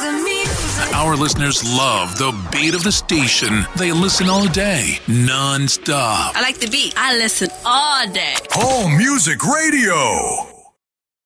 the music. Our listeners love the beat of the station. They listen all day, non-stop. I like the beat. I listen all day. Home Music Radio.